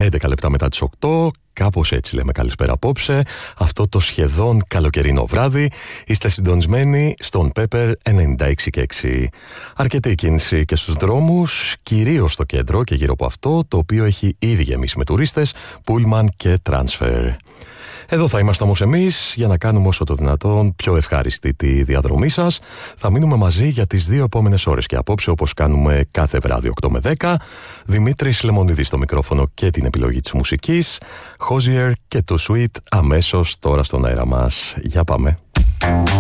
11 λεπτά μετά τις 8. Κάπως έτσι λέμε καλησπέρα απόψε. Αυτό το σχεδόν καλοκαιρινό βράδυ είστε συντονισμένοι στον Pepper 96,6. Αρκετή κίνηση και στους δρόμους, κυρίως στο κέντρο και γύρω από αυτό, το οποίο έχει ήδη γεμίσει με τουρίστες, πούλμαν και τράνσφερ. Εδώ θα είμαστε όμως εμείς για να κάνουμε όσο το δυνατόν πιο ευχάριστη τη διαδρομή σας. Θα μείνουμε μαζί για τις 2 επόμενες ώρες και απόψε, όπως κάνουμε κάθε βράδυ 8 με 10. Δημήτρης Λεμονίδης στο μικρόφωνο και την επιλογή της μουσικής. Hozier και το Sweet αμέσως τώρα στον αέρα μας. Για πάμε.